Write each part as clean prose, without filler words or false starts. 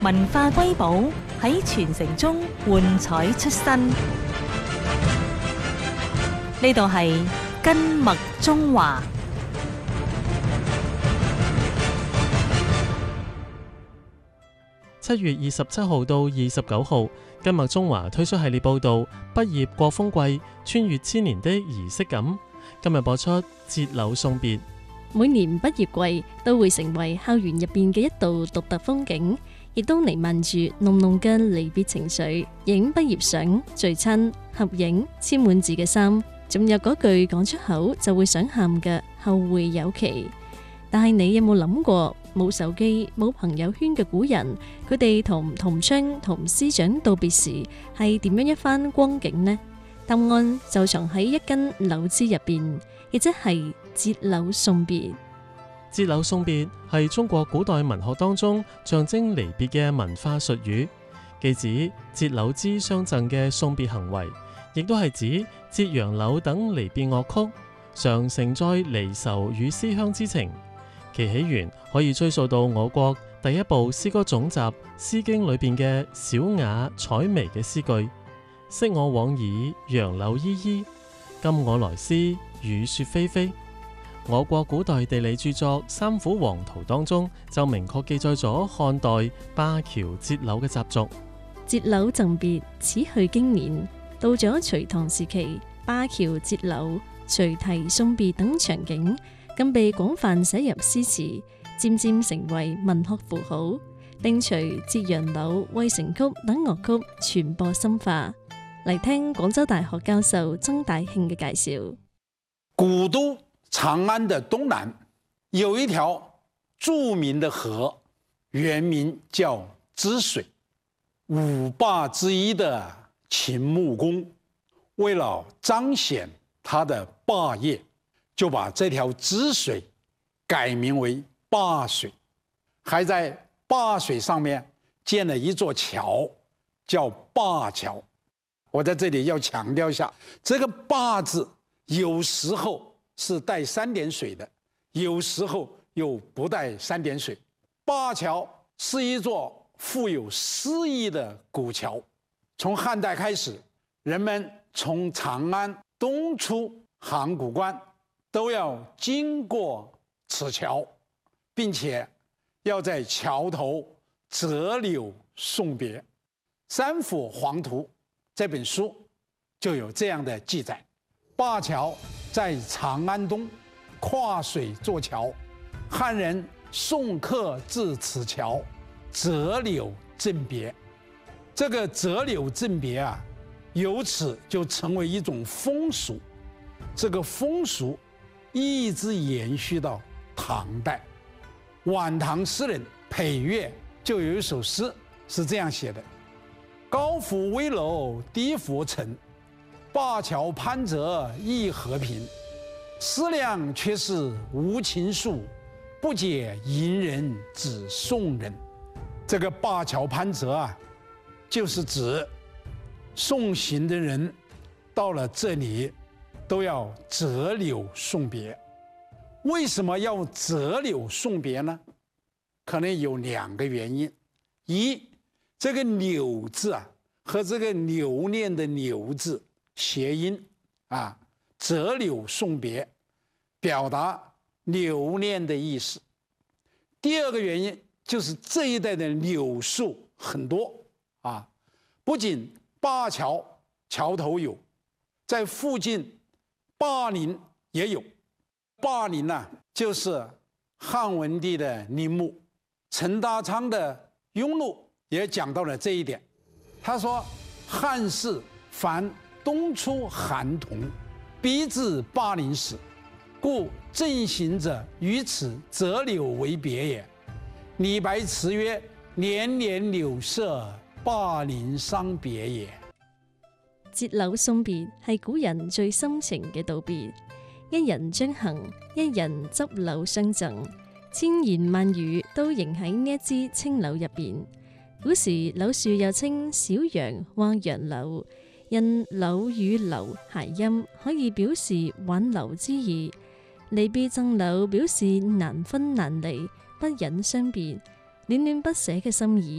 文化瑰寶喺傳承中換彩出身。呢度係根脈中華。 7月27號到29號，根脈中華推出系列報導畢業過風季，穿越千年的儀式感。今日播出節柳送別。 每年畢業季都會成為校園入邊嘅一道獨特風景，亦都彌漫住濃濃嘅離別情緒。影畢業相、聚親、合影、簽滿字嘅衫，仲有嗰句講出口就會想喊嘅後會有期。但係你有冇諗過，冇手機、冇朋友圈嘅古人，佢哋同同窗、同師長道別時係點樣一番光景呢？答案就藏喺一根柳枝入邊，亦即係節柳送別。 節柳送別係中國古代文學當中象徵離別嘅文化術語，既指節柳枝相贈嘅送別行為，亦都係指折楊柳等離別樂曲，常承載離愁與思鄉之情。其起源可以追溯到我國第一部詩歌總集《詩經》裏邊嘅小雅采薇嘅詩句：昔我往矣，楊柳依依；今我來思，雨雪霏霏。我國古代地理著作《三府王圖》當中就明確記載咗漢代灞橋節柳嘅習俗。 節柳贈別，此去經年。到咗隋唐時期，灞橋節柳、隨題送別等場景更被廣泛寫入詩詞，漸漸成為文學符號，並隨折楊柳、渭城曲等樂曲傳播深化。嚟聽廣州大學教授曾大慶嘅介紹。 古都長安的東南有一條著名的河，原名叫支水。五霸之一的秦穆公為了彰顯他的霸業，就把這條支水改名為灞水，還在灞水上面建了一座橋，叫灞橋。我在這裡要強調一下，這個灞字有時候是帶三點水的，有時候又不帶三點水。灞橋是一座富有詩意的古橋，從漢代開始，人們從長安東出函谷關都要經過此橋，並且要在橋頭折柳送別。《三府皇圖》這本書就有這樣的記載：灞橋在長安東，跨水座橋，漢人送客至此橋，折柳贈別。這個折柳贈別啊，由此就成為一種風俗。這個風俗一直延續到唐代。晚唐詩人裴岳就有一首詩是這樣寫的：高府危樓低佛城，灞橋攀折一和平。思量卻是無情樹，不解吟人只送人。這個灞橋攀折啊，就是指送行的人到了這裡都要折柳送別。為什麼要折柳送別呢？可能有兩個原因。一，這個柳字啊和這個留念的留字諧音啊，折柳送別表達留念的意思。第二個原因就是這一帶的柳樹很多啊，不僅灞橋橋頭有，在附近灞陵也有。灞陵啊，就是漢文帝的陵墓。陳達昌的《庸錄》也講到了這一點。他說：漢士凡東出韓同，必至灞陵時，故正行者於此折柳為別也。李白詞曰：年年柳色，灞陵傷別也。 節柳送別係古人最深情嘅道別，一人將行，一人執柳相贈，千言萬語都凝喺呢一支青柳入邊。古時柳樹又稱小楊或楊柳，因柳與留諧音，可以表示挽留之意。離別贈柳表示難分難離，不忍相別，戀戀不捨嘅心意。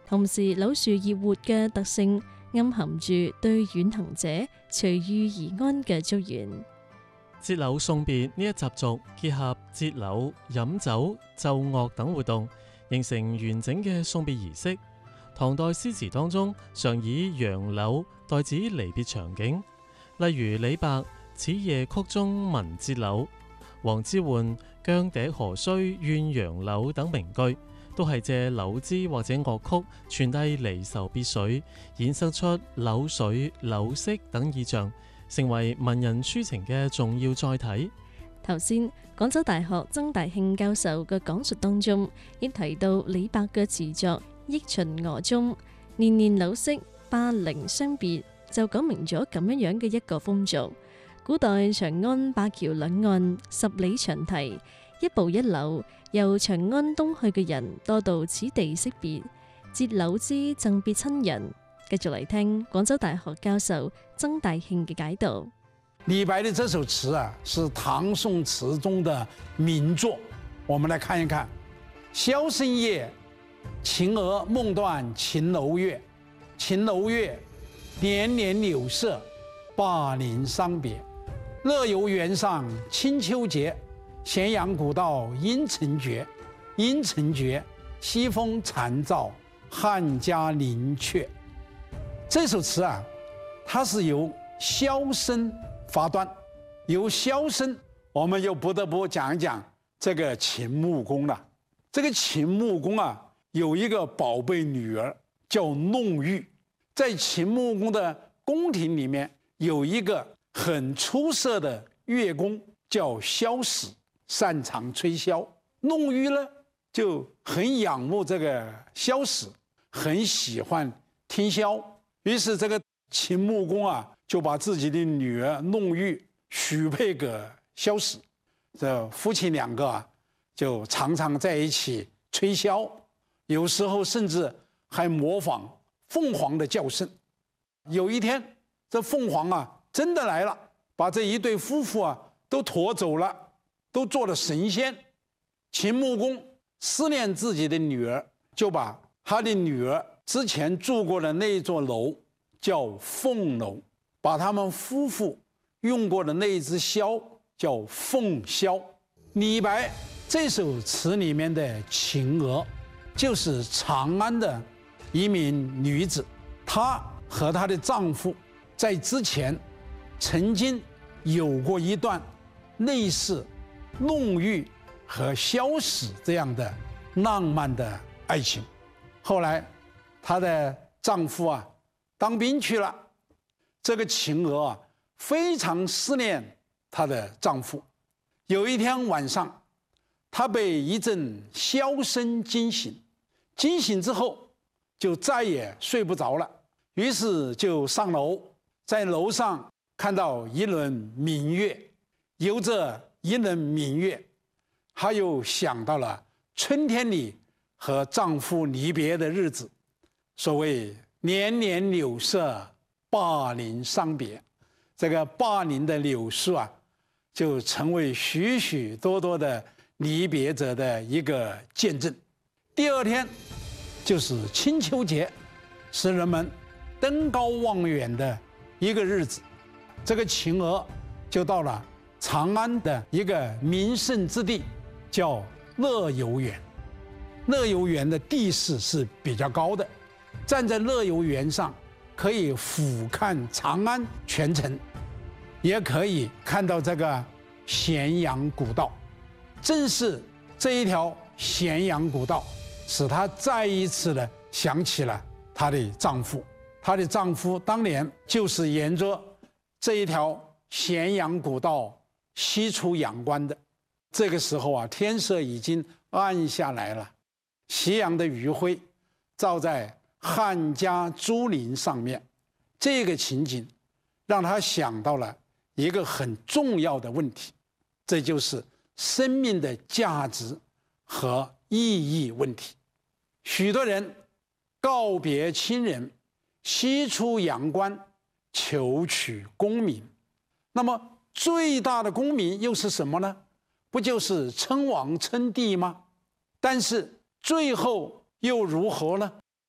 同時柳樹葉活嘅特性暗含住對遠行者隨遇而安嘅祝願。 節柳送別呢一習俗結合節柳、飲酒、奏樂等活動，形成完整嘅送別儀式。唐代詩詞當中常以楊柳代指離別場景，例如李白《此夜曲》中聞節柳，王之渙《羌笛何須怨楊柳》等名句，都係借柳枝或者樂曲傳遞離愁別緒，衍生出柳水、柳色等意象，成為文人抒情嘅重要載體。 頭先廣州大學曾大慶教授嘅講述當中，亦提到李白嘅詞作《憶秦娥》中年年柳色灞陵相別，就講明咗咁樣嘅一個風俗。古代長安灞橋兩岸10里長堤，一步一柳，由長安東去嘅人多到此地惜別，節柳枝贈別親人。繼續嚟聽廣州大學教授曾大慶嘅解讀。 李白的這首詞啊，是唐宋詞中的名作。我們來看一看：箫聲夜，秦娥夢斷秦樓月。秦樓月，年年柳色，灞陵傷別。樂遊原上清秋節，咸陽古道陰沉絕。陰沉絕，西風殘照漢家陵阙。這首詞啊，它是由箫聲發端，由箫聲，我們又不得不講一講這個秦穆公了。這個秦穆公啊，有一個寶貝女兒叫弄玉，在秦穆公的宮廷裏面有一個很出色的樂工叫箫史，擅長吹箫。弄玉呢就很仰慕這個箫史，很喜歡聽箫。於是這個秦穆公啊，就把自己的女兒弄玉許配給箫史，這夫妻兩個啊，就常常在一起吹箫，有時候甚至還模仿鳳凰的叫聲。有一天，這鳳凰啊真的來了，把這一對夫婦啊都馱走了，都做了神仙。秦穆公思念自己的女兒，就把他的女兒之前住過的那一座樓叫鳳樓，把他們夫婦用過的那一支箫叫鳳箫。李白這首詞裡面的秦娥，就是長安的一名女子，她和她的丈夫在之前曾經有過一段類似弄玉和箫史這樣的浪漫的愛情。後來她的丈夫啊當兵去了，這個秦娥啊非常思念她的丈夫。有一天晚上，她被一陣箫聲驚醒，驚醒之後就再也睡不着了，於是就上樓，在樓上看到一輪明月，由着一輪明月，她又想到了春天裡和丈夫離別的日子。所謂年年柳色，灞陵傷別，這個灞陵的柳樹啊，就成為許許多多的離別者的一個見證。第二天就是清秋節，是人們登高望遠的一個日子。這個秦娥就到了長安的一個名勝之地，叫樂遊原。樂遊原的地勢是比較高的，站在樂遊原上可以俯瞰長安全城，也可以看到這個咸陽古道。正是這一條咸陽古道，使她再一次的想起了她的丈夫。她的丈夫當年就是沿着這一條咸陽古道西出陽關的。這個時候啊，天色已經暗下來了，夕陽的餘暉照在漢家朱陵上面。這個情景讓她想到了一個很重要的問題，這就是生命的價值和意義問題。許多人告別親人，西出陽關，求取功名。那麼最大的功名又是什麼呢？不就是稱王稱帝嗎？但是最後又如何呢？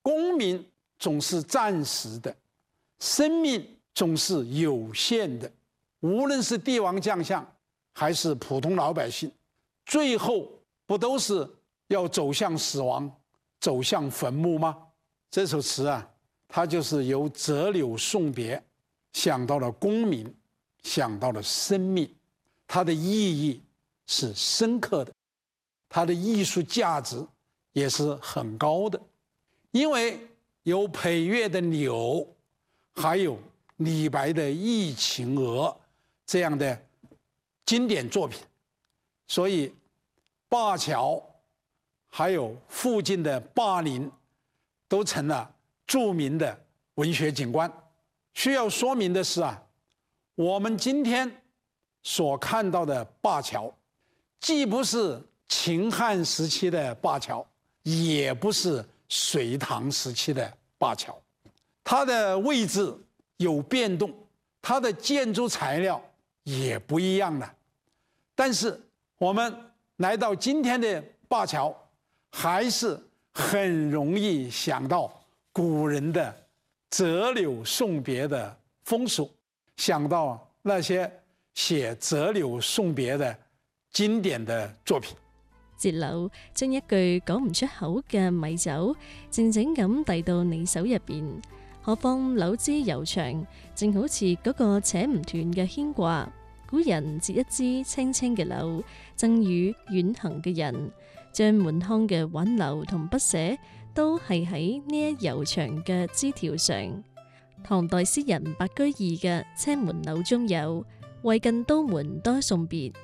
功名总是暂时的，生命总是有限的。无论是帝王将相，还是普通老百姓，最后不都是要走向死亡，走向坟墓吗？这首词啊，它就是由折柳送别想到了功名，想到了生命，它的意义是深刻的，它的艺术价值也是很高的。因为有裴岳的柳，还有李白的《忆秦娥》这样的经典作品，所以灞桥还有附近的灞陵都成了著名的文学景观。需要说明的是啊，我们今天所看到的灞桥，既不是秦汉时期的灞桥，也不是隋唐时期的灞桥，它的位置有变动，它的建筑材料也不一样了。但是我们来到今天的灞桥，还是很容易想到古人的折柳送别的风俗，想到那些寫折柳送別嘅經典嘅作品。 節柳將一句講唔出口嘅米酒，靜靜咁遞到你手入邊。何況柳枝悠長，正好似嗰個扯唔斷嘅牽掛。古人折一支青青嘅柳，贈予遠行嘅人，將滿腔嘅挽留同不捨，都係喺呢一悠長嘅枝條上。唐代詩人白居易嘅《車門柳》中有：為近都門多送別，